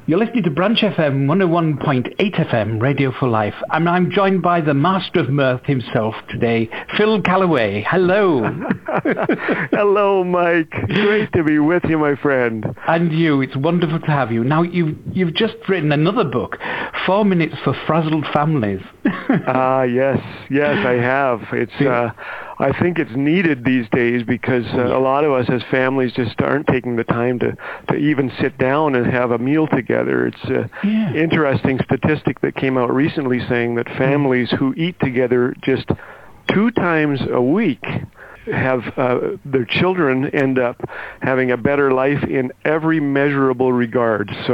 You're listening to Branch FM 101.8 FM, Radio for Life. And I'm joined by the master of mirth himself today, Phil Callaway. Hello. Hello, Mike. Great to be with you, my friend. And you. It's wonderful to have you. Now, you've just written another book, 4 Minutes for Frazzled Families. Yes, I have. I think it's needed these days because a lot of us as families just aren't taking the time to even sit down and have a meal together. It's an interesting statistic that came out recently saying that families who eat together just 2 times a week have their children end up having a better life in every measurable regard. So